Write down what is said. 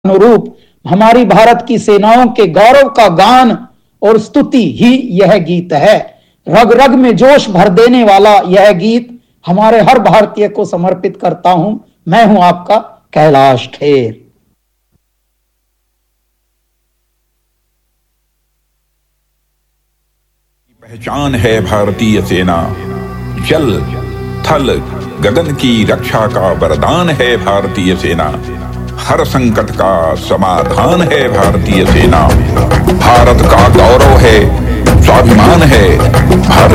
अनुरूप हमारी भारत की सेनाओं के गौरव का गान और स्तुति ही यह गीत है। रग रग में जोश भर देने वाला यह गीत हमारे हर भारतीय को समर्पित करता हूं। मैं हूं आपका कैलाश खेर। पहचान है भारतीय सेना, जल थल गगन की रक्षा का वरदान है भारतीय सेना। हर संकट का समाधान है भारतीय सेना। भारत का गौरव है, स्वाभिमान है। भारत